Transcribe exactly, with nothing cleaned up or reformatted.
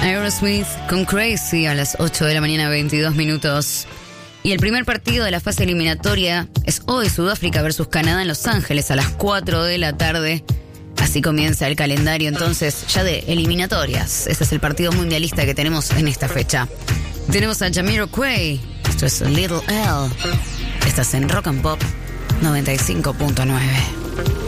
Aerosmith con Crazy a las ocho de la mañana, veintidós minutos. Y el primer partido de la fase eliminatoria es hoy, Sudáfrica versus Canadá en Los Ángeles a las cuatro de la tarde. Así comienza el calendario entonces ya de eliminatorias. Este es el partido mundialista que tenemos en esta fecha. Tenemos a Jamiroquai. Esto es Little L. Estás en Rock and Pop noventa y cinco punto nueve.